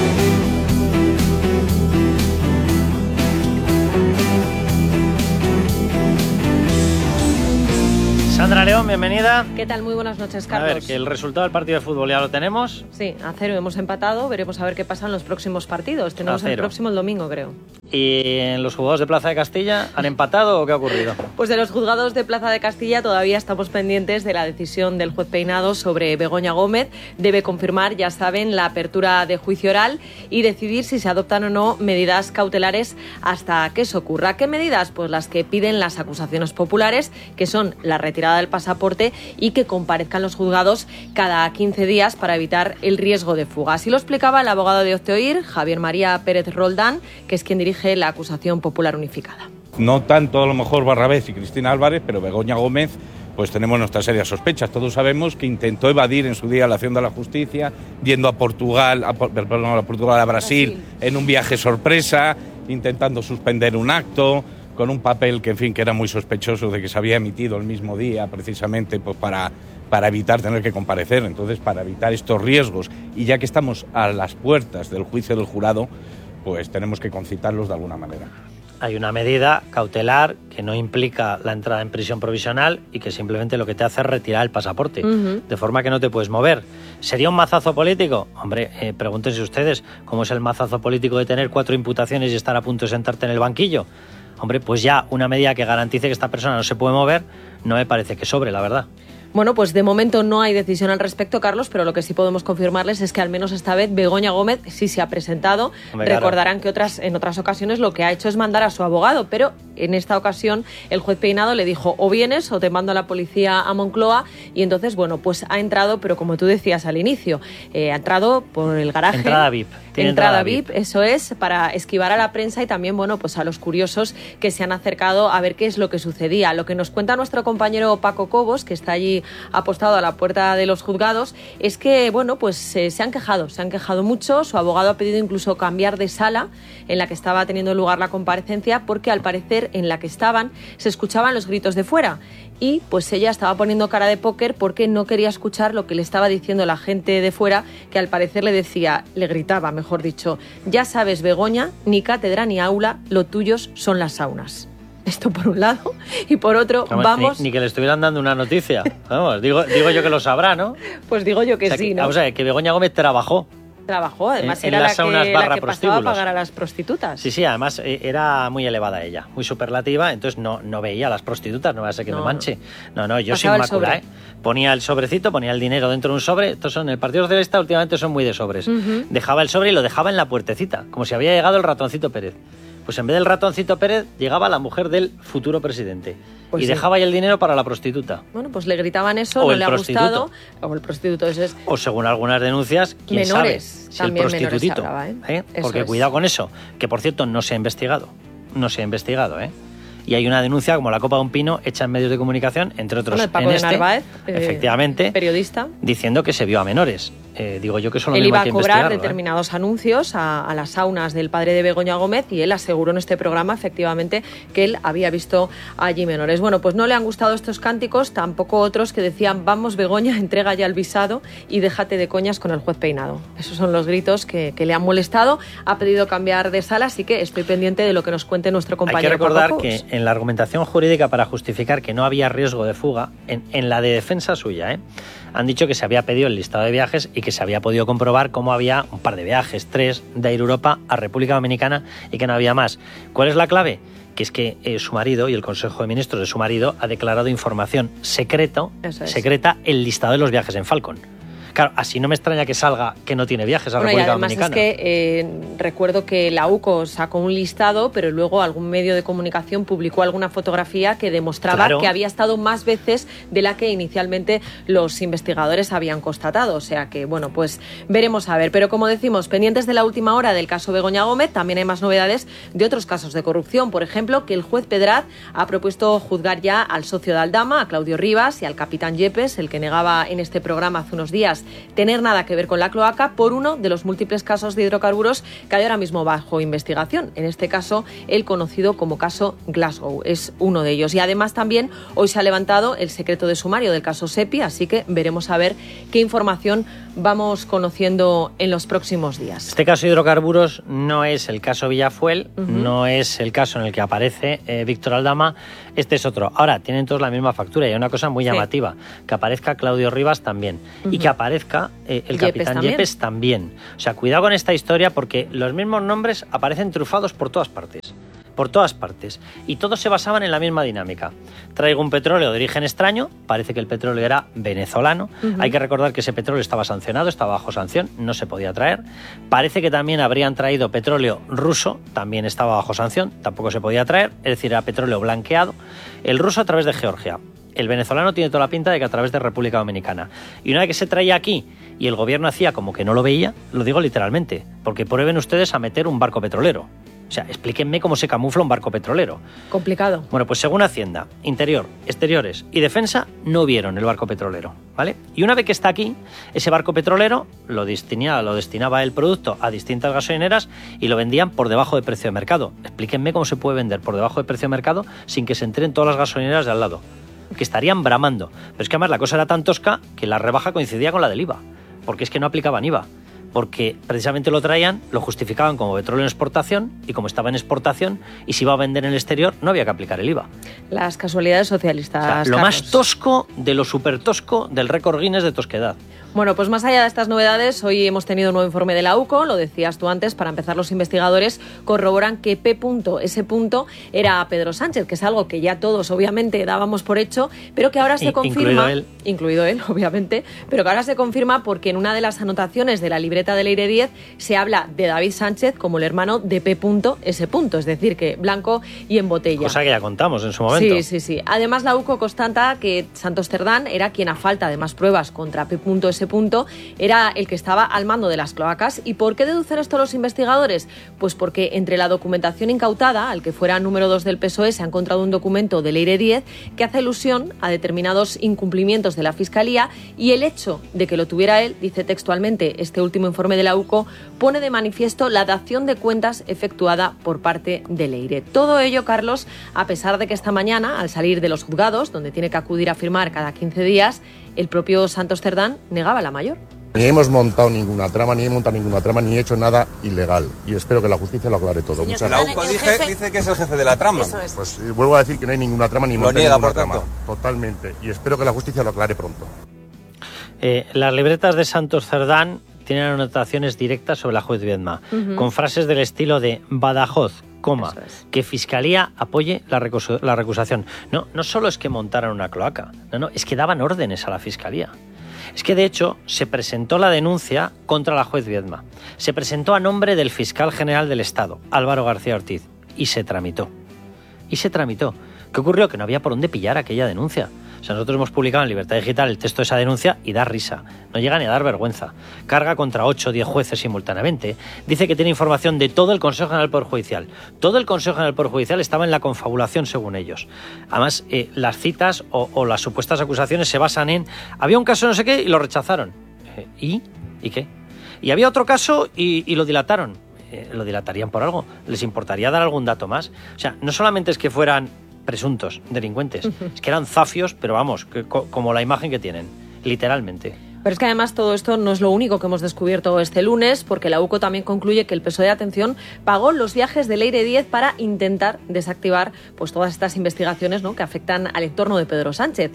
Sandra León, bienvenida. ¿Qué tal? Muy buenas noches, Carlos. A ver, que el resultado del partido de fútbol ya lo tenemos. Sí, a 0 hemos empatado, veremos a ver qué pasa en los próximos partidos. Tenemos el próximo el domingo, creo. ¿Y en los juzgados de Plaza de Castilla han empatado o qué ha ocurrido? Pues de los juzgados de Plaza de Castilla todavía estamos pendientes de la decisión del juez Peinado sobre Begoña Gómez. Debe confirmar, ya saben, la apertura de juicio oral y decidir si se adoptan o no medidas cautelares hasta que eso ocurra. ¿Qué medidas? Pues las que piden las acusaciones populares, que son la retirada del pasaporte y que comparezcan los juzgados cada 15 días para evitar el riesgo de fuga. Así lo explicaba el abogado de Octeoir, Javier María Pérez Roldán, que es quien dirige la acusación popular unificada. No tanto a lo mejor Barrabés y Cristina Álvarez, pero Begoña Gómez, pues tenemos nuestras serias sospechas. Todos sabemos que intentó evadir en su día la acción de la justicia, yendo a Brasil en un viaje sorpresa, intentando suspender un acto, con un papel que, en fin, que era muy sospechoso de que se había emitido el mismo día, precisamente pues para evitar tener que comparecer. Entonces, para evitar estos riesgos, y ya que estamos a las puertas del juicio del jurado, pues tenemos que concitarlos de alguna manera. Hay una medida cautelar que no implica la entrada en prisión provisional y que simplemente lo que te hace es retirar el pasaporte, de forma que no te puedes mover. ¿Sería un mazazo político? Hombre, pregúntense ustedes, ¿cómo es el mazazo político de tener 4 imputaciones y estar a punto de sentarte en el banquillo? Hombre, pues ya una medida que garantice que esta persona no se puede mover, no me parece que sobre, la verdad. Bueno, pues de momento no hay decisión al respecto, Carlos, pero lo que sí podemos confirmarles es que al menos esta vez Begoña Gómez sí se ha presentado. Hombre, recordarán que en otras ocasiones lo que ha hecho es mandar a su abogado, pero en esta ocasión el juez Peinado le dijo o vienes o te mando a la policía a Moncloa, y entonces, bueno, pues ha entrado, pero como tú decías al inicio, ha entrado por el garaje. Entrada VIP. Entrada VIP, eso es, para esquivar a la prensa y también, bueno, pues a los curiosos que se han acercado a ver qué es lo que sucedía. Lo que nos cuenta nuestro compañero Paco Cobos, que está allí apostado a la puerta de los juzgados, es que, bueno, pues se han quejado mucho. Su abogado ha pedido incluso cambiar de sala en la que estaba teniendo lugar la comparecencia, porque al parecer en la que estaban se escuchaban los gritos de fuera. Y pues ella estaba poniendo cara de póker porque no quería escuchar lo que le estaba diciendo la gente de fuera, que al parecer le gritaba, mejor dicho: ya sabes, Begoña, ni cátedra ni aula, lo tuyos son las saunas. Esto por un lado, y por otro, vamos... Ni que le estuvieran dando una noticia. Vamos, digo yo que lo sabrá, ¿no? Pues digo yo que, o sea, sí, ¿no? Vamos a ver, que Begoña Gómez trabajó, además en era las saunas la que pasaba a pagar a las prostitutas. Sí, además era muy elevada ella, muy superlativa, entonces no veía a las prostitutas, no va a ser que me manche. No, yo sin mácula, Ponía el sobrecito, ponía el dinero dentro de un sobre. Estos son, el Partido Socialista últimamente son muy de sobres. Dejaba el sobre y lo dejaba en la puertecita, como si había llegado el ratoncito Pérez. Pues en vez del ratoncito Pérez, llegaba la mujer del futuro presidente. Pues y dejaba ahí el dinero para la prostituta. Bueno, pues le gritaban eso, no le ha gustado. O el prostituto. O según algunas denuncias, quién menores, sabe si el prostitutito. Hablaba, Porque cuidado con eso, que por cierto no se ha investigado. Y hay una denuncia, como la copa de un pino, hecha en medios de comunicación, entre otros el Paco de Narváez, efectivamente, periodista, diciendo que se vio a menores. Digo yo que eso lo él mismo iba hay que a cobrar investigarlo, determinados anuncios a las saunas del padre de Begoña Gómez, y él aseguró en este programa efectivamente que él había visto allí menores. Bueno, pues no le han gustado estos cánticos, tampoco otros que decían: vamos, Begoña, entrega ya el visado y déjate de coñas con el juez Peinado. Esos son los gritos que le han molestado. Ha pedido cambiar de sala, así que estoy pendiente de lo que nos cuente nuestro compañero. Hay que recordar que en la argumentación jurídica para justificar que no había riesgo de fuga, en la de defensa suya, han dicho que se había pedido el listado de viajes y que se había podido comprobar cómo había un par de viajes, 3 de Air Europa a República Dominicana, y que no había más. ¿Cuál es la clave? Que es que su marido y el Consejo de Ministros de su marido ha declarado información secreta el listado de los viajes en Falcon. Claro, así no me extraña que salga que no tiene viajes a República Dominicana. Y además es que recuerdo que la UCO sacó un listado, pero luego algún medio de comunicación publicó alguna fotografía que demostraba que había estado más veces de la que inicialmente los investigadores habían constatado. O sea que, bueno, pues veremos a ver. Pero como decimos, pendientes de la última hora del caso Begoña Gómez, también hay más novedades de otros casos de corrupción. Por ejemplo, que el juez Pedraz ha propuesto juzgar ya al socio de Aldama, a Claudio Rivas, y al capitán Yepes, el que negaba en este programa hace unos días tener nada que ver con la cloaca, por uno de los múltiples casos de hidrocarburos que hay ahora mismo bajo investigación. En este caso, el conocido como caso Glasgow es uno de ellos. Y además también hoy se ha levantado el secreto de sumario del caso Sepi, así que veremos a ver qué información vamos conociendo en los próximos días. Este caso de hidrocarburos no es el caso Villafuel, no es el caso en el que aparece Víctor Aldama, este es otro. Ahora, tienen todos la misma factura y hay una cosa muy llamativa, que aparezca Claudio Rivas también y que aparezca el capitán Yepes también. O sea, cuidado con esta historia porque los mismos nombres aparecen trufados por todas partes. por todas partes. Y todos se basaban en la misma dinámica. Traigo un petróleo de origen extraño, parece que el petróleo era venezolano. Hay que recordar que ese petróleo estaba sancionado, estaba bajo sanción, no se podía traer. Parece que también habrían traído petróleo ruso, también estaba bajo sanción, tampoco se podía traer, es decir, era petróleo blanqueado. El ruso a través de Georgia. El venezolano tiene toda la pinta de que a través de República Dominicana. Y una vez que se traía aquí y el gobierno hacía como que no lo veía, lo digo literalmente, porque prueben ustedes a meter un barco petrolero. O sea, explíquenme cómo se camufla un barco petrolero. Complicado. Bueno, pues según Hacienda, Interior, Exteriores y Defensa no vieron el barco petrolero, ¿vale? Y una vez que está aquí, ese barco petrolero lo destinaba el producto a distintas gasolineras y lo vendían por debajo de precio de mercado. Explíquenme cómo se puede vender por debajo de precio de mercado sin que se entren todas las gasolineras de al lado, que estarían bramando. Pero es que además la cosa era tan tosca que la rebaja coincidía con la del IVA, porque es que no aplicaban IVA. Porque precisamente lo traían, lo justificaban como petróleo en exportación, y como estaba en exportación y se iba a vender en el exterior, no había que aplicar el IVA. Las casualidades socialistas. O sea, lo más tosco de lo súper tosco del récord Guinness de tosquedad. Bueno, pues más allá de estas novedades, hoy hemos tenido un nuevo informe de la UCO, lo decías tú antes, para empezar los investigadores corroboran que P.S. era Pedro Sánchez, que es algo que ya todos obviamente dábamos por hecho, pero que ahora se confirma, incluido él obviamente, pero que ahora se confirma porque en una de las anotaciones de la libreta del Leire 10 se habla de David Sánchez como el hermano de P.S., es decir, que blanco y en botella. Cosa que ya contamos en su momento. Sí. Además, la UCO constata que Santos Cerdán era quien, a falta de más pruebas contra P.S., era el que estaba al mando de las cloacas. ¿Y por qué deducen esto los investigadores? Pues porque entre la documentación incautada, al que fuera número 2 del PSOE, se ha encontrado un documento del Leire 10 que hace alusión a determinados incumplimientos de la Fiscalía, y el hecho de que lo tuviera él, dice textualmente este último informe de la UCO, pone de manifiesto la dación de cuentas efectuada por parte del Leire. Todo ello, Carlos, a pesar de que esta mañana, al salir de los juzgados, donde tiene que acudir a firmar cada 15 días, el propio Santos Cerdán negaba la mayor. Ni hemos montado ninguna trama, ni he hecho nada ilegal. Y espero que la justicia lo aclare todo. Muchas gracias. La UCO dice que es el jefe de la trama. Pues vuelvo a decir que no hay ninguna trama, ni monté ninguna trama. Totalmente. Y espero que la justicia lo aclare pronto. Las libretas de Santos Cerdán tienen anotaciones directas sobre la juez Viedma, con frases del estilo de Badajoz, que Fiscalía apoye la recusación. No solo es que montaran una cloaca, no, es que daban órdenes a la Fiscalía. Es que, de hecho, se presentó la denuncia contra la juez Viedma. Se presentó a nombre del fiscal general del Estado, Álvaro García Ortiz, y se tramitó. ¿Qué ocurrió? Que no había por dónde pillar aquella denuncia. O sea, nosotros hemos publicado en Libertad Digital el texto de esa denuncia y da risa. No llega ni a dar vergüenza. Carga contra 8 o 10 jueces simultáneamente. Dice que tiene información de todo el Consejo General del Poder Judicial. Todo el Consejo General del Poder Judicial estaba en la confabulación, según ellos. Además, las citas o las supuestas acusaciones se basan en había un caso no sé qué y lo rechazaron. ¿Y qué? Y había otro caso y lo dilataron. Lo dilatarían por algo. ¿Les importaría dar algún dato más? O sea, no solamente es que fueran presuntos delincuentes, es que eran zafios, pero vamos, como la imagen que tienen, literalmente. Pero es que además todo esto no es lo único que hemos descubierto este lunes, porque la UCO también concluye que el PSOE, atención, pagó los viajes de Leire 10 para intentar desactivar pues todas estas investigaciones, ¿no?, que afectan al entorno de Pedro Sánchez.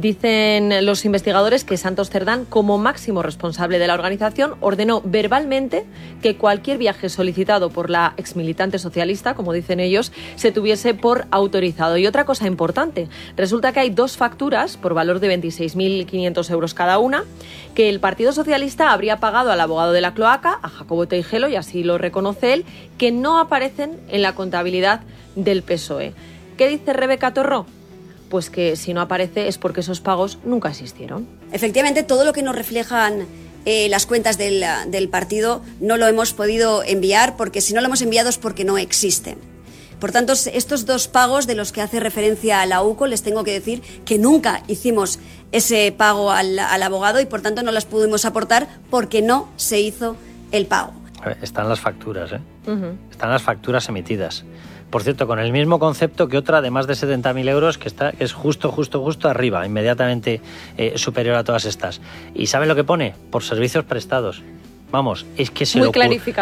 Dicen los investigadores que Santos Cerdán, como máximo responsable de la organización, ordenó verbalmente que cualquier viaje solicitado por la exmilitante socialista, como dicen ellos, se tuviese por autorizado. Y otra cosa importante, resulta que hay 2 facturas por valor de 26.500 euros cada una, que el Partido Socialista habría pagado al abogado de la cloaca, a Jacobo Teijelo, y así lo reconoce él, que no aparecen en la contabilidad del PSOE. ¿Qué dice Rebeca Torró? Pues que si no aparece es porque esos pagos nunca existieron. Efectivamente, todo lo que nos reflejan las cuentas del partido no lo hemos podido enviar, porque si no lo hemos enviado es porque no existen. Por tanto, estos 2 pagos de los que hace referencia a la UCO, les tengo que decir que nunca hicimos ese pago al abogado y por tanto no las pudimos aportar porque no se hizo el pago. Están las facturas, Están las facturas emitidas. Por cierto, con el mismo concepto que otra de más de 70.000 euros que es justo arriba, inmediatamente superior a todas estas. ¿Y saben lo que pone? Por servicios prestados. Vamos, es que se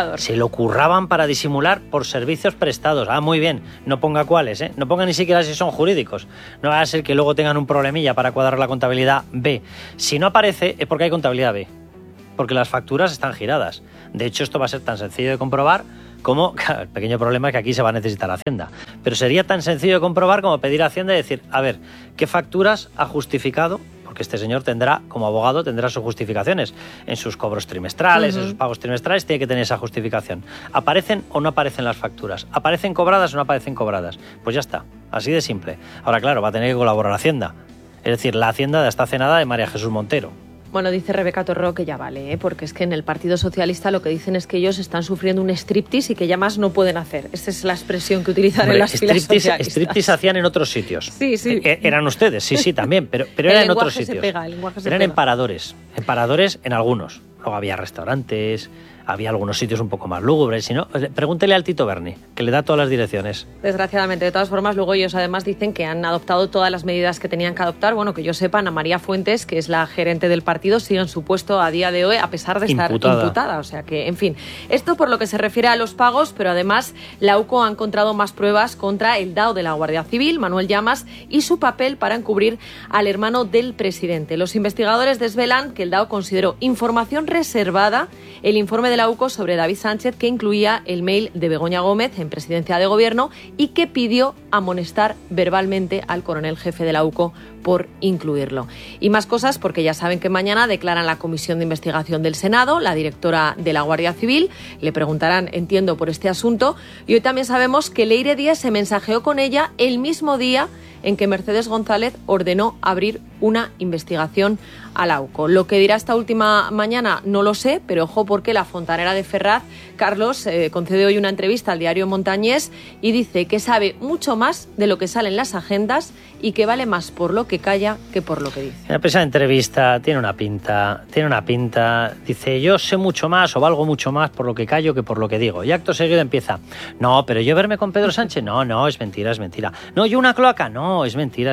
lo curraban para disimular por servicios prestados. Muy bien, no ponga cuáles, no ponga ni siquiera si son jurídicos. No va a ser que luego tengan un problemilla para cuadrar la contabilidad B. Si no aparece es porque hay contabilidad B, porque las facturas están giradas. De hecho, esto va a ser tan sencillo de comprobar como, claro, el pequeño problema es que aquí se va a necesitar Hacienda. pero sería tan sencillo de comprobar como pedir a Hacienda y decir, a ver, ¿qué facturas ha justificado? Porque este señor tendrá, como abogado, tendrá sus justificaciones en sus cobros trimestrales, en sus pagos trimestrales, tiene que tener esa justificación. ¿Aparecen o no aparecen las facturas? ¿Aparecen cobradas o no aparecen cobradas? Pues ya está, así de simple. Ahora, claro, va a tener que colaborar Hacienda. Es decir, la Hacienda de esta cenada de María Jesús Montero. Bueno, dice Rebeca Torró que ya vale, porque es que en el Partido Socialista lo que dicen es que ellos están sufriendo un striptease y que ya más no pueden hacer. Esa es la expresión que utilizan en las filas socialistas. Striptease hacían en otros sitios. Sí. Eran ustedes, sí, también, pero era en otros sitios. Eran en paradores en algunos. Luego había restaurantes, había algunos sitios un poco más lúgubres. Si no, pregúntele al Tito Berni, que le da todas las direcciones. Desgraciadamente, de todas formas, luego ellos además dicen que han adoptado todas las medidas que tenían que adoptar. Bueno, que yo sepa, Ana María Fuentes, que es la gerente del partido, sigue en su puesto a día de hoy, a pesar de estar imputada. O sea que, en fin, esto por lo que se refiere a los pagos, pero además la UCO ha encontrado más pruebas contra el DAO de la Guardia Civil, Manuel Llamas, y su papel para encubrir al hermano del presidente. Los investigadores desvelan que el DAO consideró información reservada el informe de la UCO sobre David Sánchez, que incluía el mail de Begoña Gómez en presidencia de gobierno y que pidió amonestar verbalmente al coronel jefe de la UCO por incluirlo. Y más cosas, porque ya saben que mañana declaran la Comisión de Investigación del Senado, la directora de la Guardia Civil, le preguntarán, entiendo, por este asunto, y hoy también sabemos que Leire Díez se mensajeó con ella el mismo día en que Mercedes González ordenó abrir una investigación a la UCO. Lo que dirá esta última mañana no lo sé, pero ojo porque la fontanera de Ferraz, Carlos, concede hoy una entrevista al diario Montañés y dice que sabe mucho más de lo que sale en las agendas y que vale más por lo que calla que por lo que dice. Esa entrevista tiene una pinta. Dice, yo sé mucho más o valgo mucho más por lo que callo que por lo que digo. Y acto seguido empieza, no, pero yo verme con Pedro Sánchez, no, es mentira. No, yo una cloaca, no, es mentira.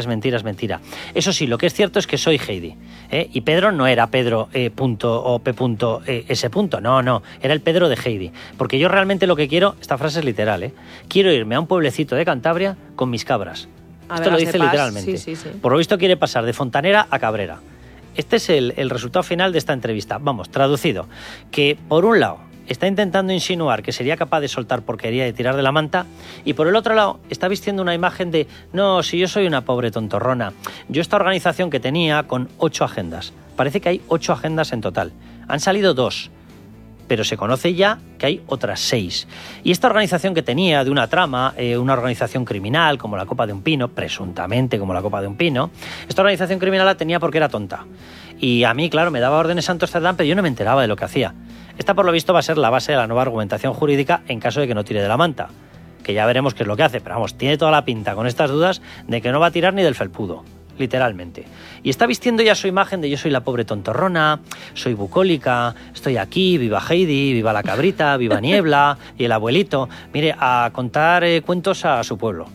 Eso sí, lo que es cierto es que soy Heidi, y Pedro no era Pedro punto o P punto S punto, no, era el Pedro de Heidi, porque yo realmente lo que quiero, esta frase es literal, quiero irme a un pueblecito de Cantabria con mis cabras. Esto lo dice literalmente. Sí. Por lo visto quiere pasar de fontanera a cabrera. Este es el resultado final de esta entrevista. Vamos, traducido, que por un lado está intentando insinuar que sería capaz de soltar porquería y tirar de la manta, y por el otro lado está vistiendo una imagen de, no, si yo soy una pobre tontorrona, yo esta organización que tenía con 8 agendas, parece que hay 8 agendas en total, han salido 2, pero se conoce ya que hay otras 6. Y esta organización que tenía de una trama, una organización criminal como la Copa de un Pino, presuntamente como la Copa de un Pino, esta organización criminal la tenía porque era tonta. Y a mí, claro, me daba órdenes Santos Cerdán, pero yo no me enteraba de lo que hacía. Esta, por lo visto, va a ser la base de la nueva argumentación jurídica en caso de que no tire de la manta, que ya veremos qué es lo que hace, pero vamos, tiene toda la pinta con estas dudas de que no va a tirar ni del felpudo, literalmente. Y está vistiendo ya su imagen de yo soy la pobre tontorrona, soy bucólica, estoy aquí, viva Heidi, viva la cabrita, viva Niebla y el abuelito, mire, a contar cuentos a su pueblo.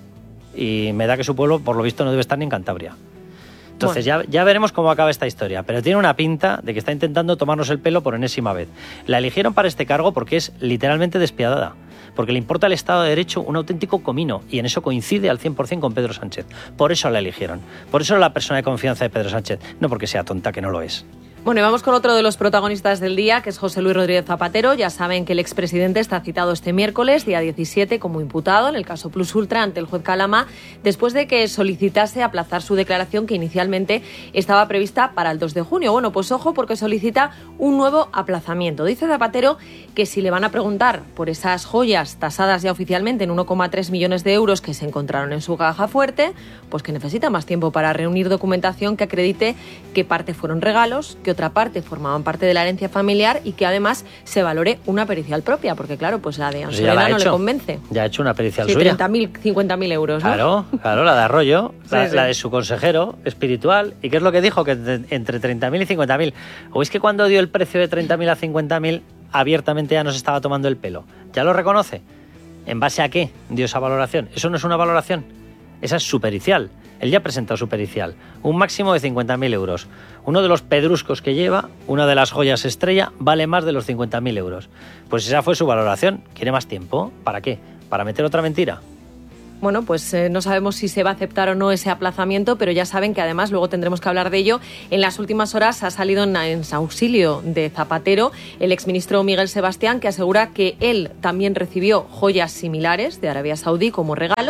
Y me da que su pueblo, por lo visto, no debe estar ni en Cantabria. Entonces ya veremos cómo acaba esta historia, pero tiene una pinta de que está intentando tomarnos el pelo por enésima vez. La eligieron para este cargo porque es literalmente despiadada, porque le importa el Estado de Derecho un auténtico comino, y en eso coincide al 100% con Pedro Sánchez. Por eso la eligieron, por eso es la persona de confianza de Pedro Sánchez, no porque sea tonta, que no lo es. Bueno, y vamos con otro de los protagonistas del día, que es José Luis Rodríguez Zapatero. Ya saben que el expresidente está citado este miércoles, día 17, como imputado en el caso Plus Ultra ante el juez Calama, después de que solicitase aplazar su declaración que inicialmente estaba prevista para el 2 de junio. Bueno, pues ojo, porque solicita un nuevo aplazamiento. Dice Zapatero que si le van a preguntar por esas joyas tasadas ya oficialmente en 1,3 millones de euros que se encontraron en su caja fuerte, pues que necesita más tiempo para reunir documentación que acredite qué parte fueron regalos, que otra parte formaban parte de la herencia familiar y que además se valore una pericial propia, porque claro, pues la de Ansolena no le convence. Ya ha hecho una pericial suya. 30.000, 50.000 euros, ¿no? Claro, la de Arroyo, la de su consejero espiritual. ¿Y qué es lo que dijo? Que entre 30.000 y 50.000. ¿O es que cuando dio el precio de 30.000 a 50.000 abiertamente ya nos estaba tomando el pelo? ¿Ya lo reconoce? ¿En base a qué dio esa valoración? Eso no es una valoración, esa es su pericial. Él ya ha presentado su pericial, un máximo de 50.000 euros. Uno de los pedruscos que lleva, una de las joyas estrella, vale más de los 50.000 euros. Pues esa fue su valoración. ¿Quiere más tiempo? ¿Para qué? ¿Para meter otra mentira? Bueno, pues no sabemos si se va a aceptar o no ese aplazamiento, pero ya saben que además luego tendremos que hablar de ello. En las últimas horas ha salido en auxilio de Zapatero el exministro Miguel Sebastián, que asegura que él también recibió joyas similares de Arabia Saudí como regalo.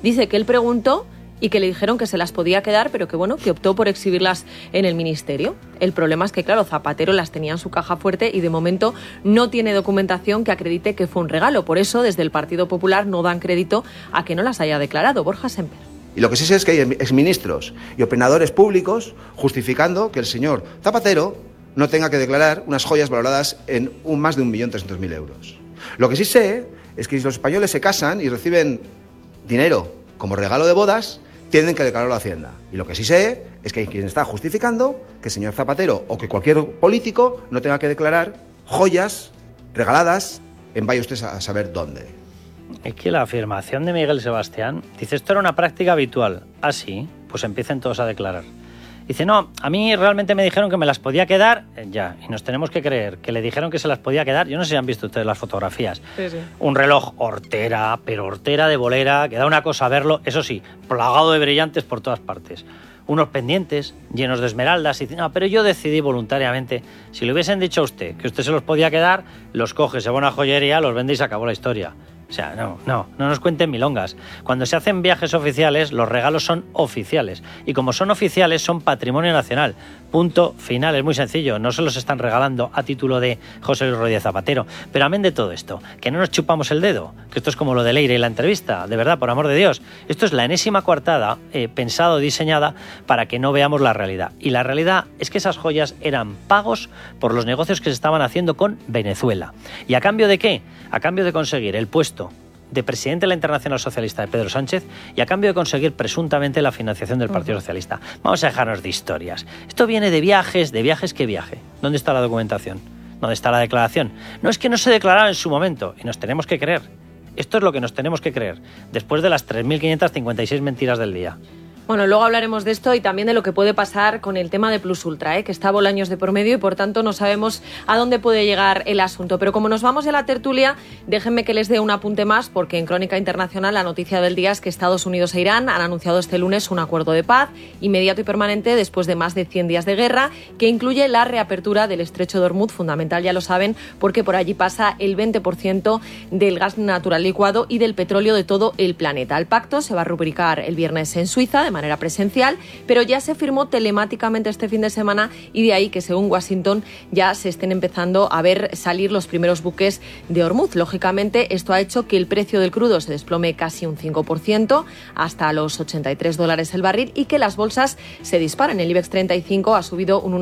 Dice que él preguntó y que le dijeron que se las podía quedar, pero que bueno, que optó por exhibirlas en el ministerio. El problema es que, claro, Zapatero las tenía en su caja fuerte y de momento no tiene documentación que acredite que fue un regalo. Por eso, desde el Partido Popular no dan crédito a que no las haya declarado. Borja Semper. Y lo que sí sé es que hay exministros y opinadores públicos justificando que el señor Zapatero no tenga que declarar unas joyas valoradas en más de 1.300.000 euros. Lo que sí sé es que si los españoles se casan y reciben dinero como regalo de bodas, tienen que declararlo a Hacienda. Y lo que sí sé es que hay quien está justificando que el señor Zapatero o que cualquier político no tenga que declarar joyas regaladas en vaya usted a saber dónde. Es que la afirmación de Miguel Sebastián dice, esto era una práctica habitual. Ah, sí, pues empiecen todos a declarar. Dice, no, a mí realmente me dijeron que me las podía quedar, ya, y nos tenemos que creer que le dijeron que se las podía quedar. Yo no sé si han visto ustedes las fotografías. Sí, sí. Un reloj hortera, pero hortera de bolera, que da una cosa verlo, eso sí, plagado de brillantes por todas partes. Unos pendientes llenos de esmeraldas, y dice, no, pero yo decidí voluntariamente, si le hubiesen dicho a usted que usted se los podía quedar, los coge, se va a una joyería, los vende y se acabó la historia. O sea, no nos cuenten milongas. Cuando se hacen viajes oficiales, los regalos son oficiales. Y como son oficiales, son patrimonio nacional. Punto final. Es muy sencillo. No se los están regalando a título de José Luis Rodríguez Zapatero. Pero amén de todo esto, que no nos chupamos el dedo. Que esto es como lo de Leire y la entrevista. De verdad, por amor de Dios. Esto es la enésima coartada pensada o diseñada para que no veamos la realidad. Y la realidad es que esas joyas eran pagos por los negocios que se estaban haciendo con Venezuela. ¿Y a cambio de qué? A cambio de conseguir el puesto de presidente de la Internacional Socialista de Pedro Sánchez y a cambio de conseguir presuntamente la financiación del Partido Socialista. Vamos a dejarnos de historias. Esto viene de viajes, ¿qué viaje? ¿Dónde está la documentación? ¿Dónde está la declaración? No es que no se declarara en su momento y nos tenemos que creer. Esto es lo que nos tenemos que creer después de las 3.556 mentiras del día. Bueno, luego hablaremos de esto y también de lo que puede pasar con el tema de Plus Ultra, que está a bolaños de por medio y por tanto no sabemos a dónde puede llegar el asunto. Pero como nos vamos a la tertulia, déjenme que les dé un apunte más, porque en Crónica Internacional la noticia del día es que Estados Unidos e Irán han anunciado este lunes un acuerdo de paz inmediato y permanente después de más de 100 días de guerra, que incluye la reapertura del estrecho de Hormuz, fundamental, ya lo saben, porque por allí pasa el 20% del gas natural licuado y del petróleo de todo el planeta. El pacto se va a rubricar el viernes en Suiza, de manera presencial, pero ya se firmó telemáticamente este fin de semana y de ahí que, según Washington, ya se estén empezando a ver salir los primeros buques de Hormuz. Lógicamente, esto ha hecho que el precio del crudo se desplome casi un 5% hasta los $83 el barril y que las bolsas se disparen. El IBEX 35 ha subido un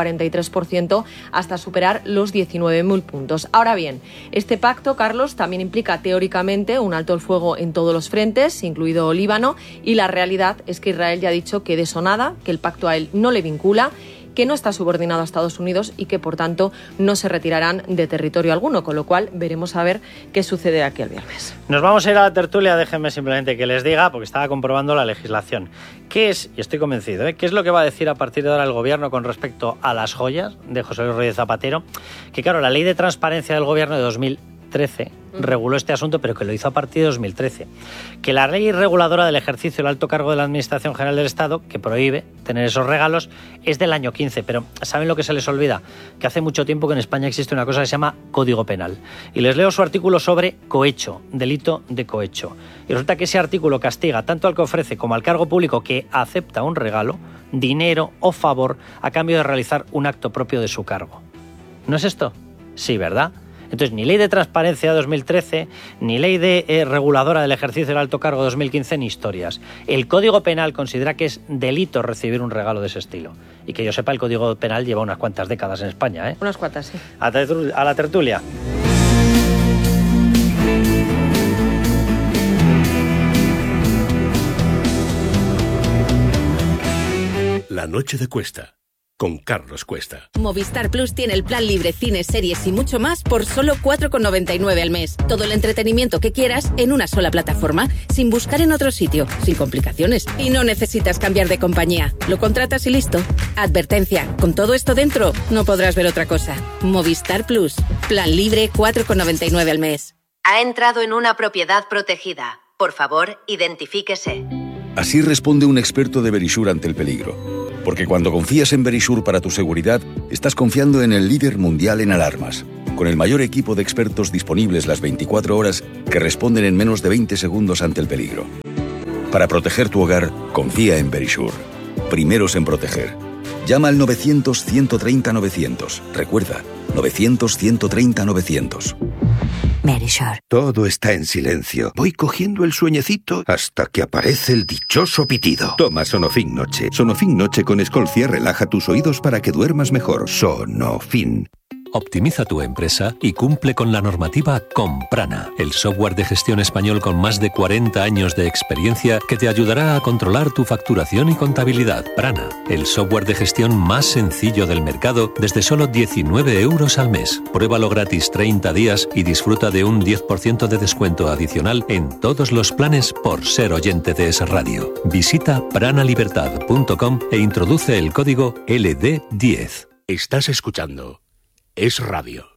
1,43% hasta superar los 19.000 puntos. Ahora bien, este pacto, Carlos, también implica teóricamente un alto el fuego en todos los frentes, incluido Líbano, y la realidad es que Israel ya ha dicho que de eso nada, que el pacto a él no le vincula, que no está subordinado a Estados Unidos y que, por tanto, no se retirarán de territorio alguno, con lo cual veremos a ver qué sucede aquí el viernes. Nos vamos a ir a la tertulia, déjenme simplemente que les diga, porque estaba comprobando la legislación. ¿Qué es, y estoy convencido, qué es lo que va a decir a partir de ahora el Gobierno con respecto a las joyas de José Luis Rodríguez Zapatero? Que claro, la Ley de Transparencia del Gobierno de 2013 reguló este asunto, pero que lo hizo a partir de 2013. Que la ley reguladora del ejercicio del alto cargo de la Administración General del Estado, que prohíbe tener esos regalos, es del año 15. Pero ¿saben lo que se les olvida? Que hace mucho tiempo que en España existe una cosa que se llama Código Penal. Y les leo su artículo sobre cohecho, delito de cohecho. Y resulta que ese artículo castiga tanto al que ofrece como al cargo público que acepta un regalo, dinero o favor a cambio de realizar un acto propio de su cargo. ¿No es esto? Sí, ¿verdad? Entonces, ni ley de transparencia de 2013, ni ley de reguladora del ejercicio del alto cargo de 2015, ni historias. El Código Penal considera que es delito recibir un regalo de ese estilo. Y que yo sepa, el Código Penal lleva unas cuantas décadas en España, Unas cuantas, sí. A la tertulia. La noche de Cuesta, con Carlos Cuesta. Movistar Plus tiene el plan libre, cines, series y mucho más por solo 4,99 al mes. Todo el entretenimiento que quieras en una sola plataforma, sin buscar en otro sitio, sin complicaciones. Y no necesitas cambiar de compañía. Lo contratas y listo. Advertencia, con todo esto dentro, no podrás ver otra cosa. Movistar Plus, plan libre, 4,99 al mes. Ha entrado en una propiedad protegida. Por favor, identifíquese. Así responde un experto de Verisure ante el peligro. Porque cuando confías en Verisure para tu seguridad, estás confiando en el líder mundial en alarmas, con el mayor equipo de expertos disponibles las 24 horas que responden en menos de 20 segundos ante el peligro. Para proteger tu hogar, confía en Verisure. Primeros en proteger. Llama al 900-130-900. Recuerda, 900-130-900. Verisure. Todo está en silencio. Voy cogiendo el sueñecito hasta que aparece el dichoso pitido. Toma Sonofin Noche. Sonofin Noche con Escolcia relaja tus oídos para que duermas mejor. Sonofin. Optimiza tu empresa y cumple con la normativa con Prana, el software de gestión español con más de 40 años de experiencia que te ayudará a controlar tu facturación y contabilidad. Prana, el software de gestión más sencillo del mercado desde solo 19 euros al mes. Pruébalo gratis 30 días y disfruta de un 10% de descuento adicional en todos los planes por ser oyente de Es Radio. Visita pranalibertad.com e introduce el código LD10. Estás escuchando Es Radio.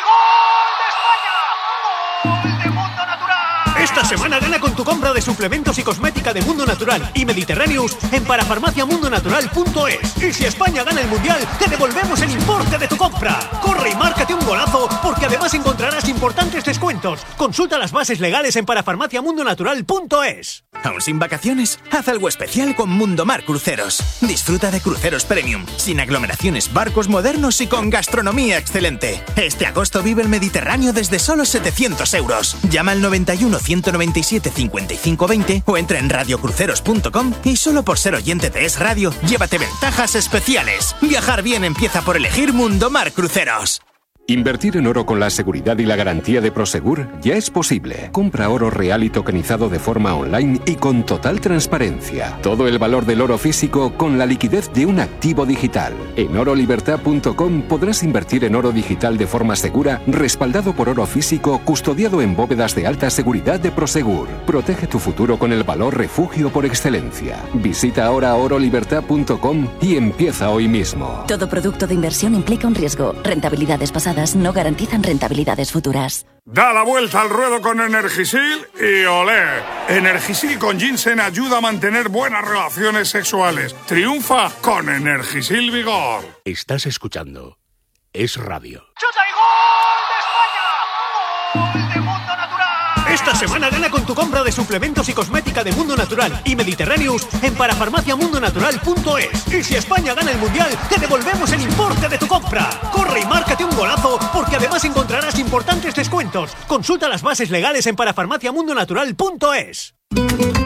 Esta semana gana con tu compra de suplementos y cosmética de Mundo Natural y Mediterraneous en parafarmaciamundonatural.es. Y si España gana el Mundial, te devolvemos el importe de tu compra. Corre y márcate un golazo, porque además encontrarás importantes descuentos. Consulta las bases legales en parafarmaciamundonatural.es. ¿Aún sin vacaciones? Haz algo especial con Mundomar Cruceros. Disfruta de cruceros premium, sin aglomeraciones, barcos modernos y con gastronomía excelente. Este agosto vive el Mediterráneo desde solo 700 euros. Llama al 91 197 55 20 o entra en radiocruceros.com y solo por ser oyente de Es Radio, llévate ventajas especiales. Viajar bien empieza por elegir Mundomar Cruceros. Invertir en oro con la seguridad y la garantía de Prosegur ya es posible. Compra oro real y tokenizado de forma online y con total transparencia. Todo el valor del oro físico con la liquidez de un activo digital. En orolibertad.com podrás invertir en oro digital de forma segura, respaldado por oro físico, custodiado en bóvedas de alta seguridad de Prosegur. Protege tu futuro con el valor refugio por excelencia. Visita ahora orolibertad.com y empieza hoy mismo. Todo producto de inversión implica un riesgo. Rentabilidades pasadas no garantizan rentabilidades futuras. Da la vuelta al ruedo con Energisil y olé. Energisil con ginseng ayuda a mantener buenas relaciones sexuales. Triunfa con Energisil Vigor. Estás escuchando Es Radio. Esta semana gana con tu compra de suplementos y cosmética de Mundo Natural y Mediterraneous en parafarmaciamundonatural.es. Y si España gana el Mundial, te devolvemos el importe de tu compra. Corre y márcate un golazo, porque además encontrarás importantes descuentos. Consulta las bases legales en parafarmaciamundonatural.es.